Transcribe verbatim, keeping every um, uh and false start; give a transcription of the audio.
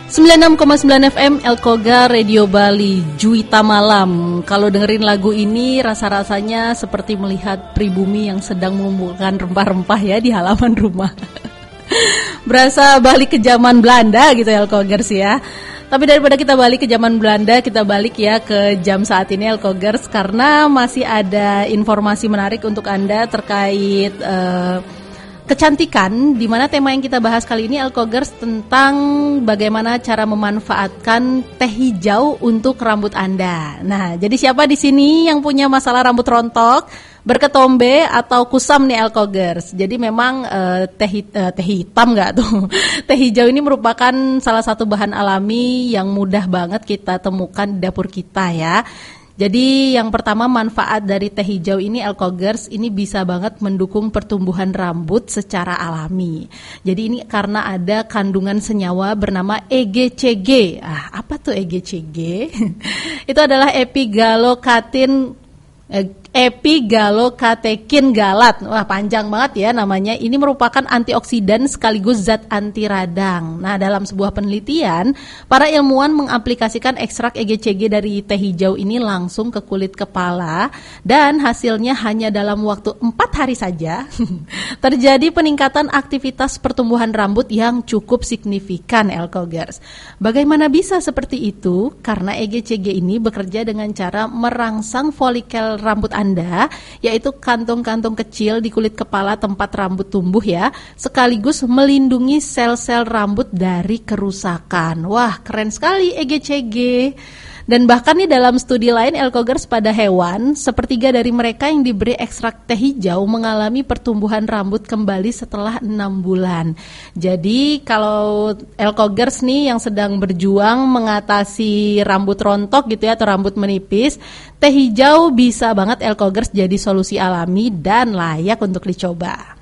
sembilan puluh enam koma sembilan F M Elkoga Radio Bali, Juwita Malam. Kalau dengerin lagu ini rasa-rasanya seperti melihat pribumi yang sedang mengumpulkan rempah-rempah ya di halaman rumah. Berasa balik ke zaman Belanda gitu Elkogers ya. Tapi daripada kita balik ke zaman Belanda, kita balik ya ke jam saat ini Elkogers, karena masih ada informasi menarik untuk Anda terkait uh, kecantikan, di mana tema yang kita bahas kali ini Elkogers tentang bagaimana cara memanfaatkan teh hijau untuk rambut Anda. Nah, jadi siapa di sini yang punya masalah rambut rontok, berketombe atau kusam nih Elkogers? Jadi memang uh, teh uh, teh hitam nggak tuh? Teh hijau ini merupakan salah satu bahan alami yang mudah banget kita temukan di dapur kita ya. Jadi yang pertama, manfaat dari teh hijau ini Elkogers ini bisa banget mendukung pertumbuhan rambut secara alami. Jadi ini karena ada kandungan senyawa bernama E G C G. Ah, apa tuh E G C G? Itu adalah epigalokatin eh, epigalokatekin galat. Wah, panjang banget ya namanya. Ini merupakan antioksidan sekaligus zat anti radang. Nah, dalam sebuah penelitian, para ilmuwan mengaplikasikan ekstrak E G C G dari teh hijau ini langsung ke kulit kepala, dan hasilnya hanya dalam waktu empat hari saja terjadi peningkatan aktivitas pertumbuhan rambut yang cukup signifikan Elkogers. Bagaimana bisa seperti itu? Karena E G C G ini bekerja dengan cara merangsang folikel rambut Anda, yaitu kantung-kantung kecil di kulit kepala tempat rambut tumbuh ya, sekaligus melindungi sel-sel rambut dari kerusakan. Wah, keren sekali E G C G. Dan bahkan nih dalam studi lain Elkogers pada hewan, sepertiga dari mereka yang diberi ekstrak teh hijau mengalami pertumbuhan rambut kembali setelah enam bulan. Jadi kalau Elkogers nih yang sedang berjuang mengatasi rambut rontok gitu ya, atau rambut menipis, teh hijau bisa banget Elkogers jadi solusi alami dan layak untuk dicoba.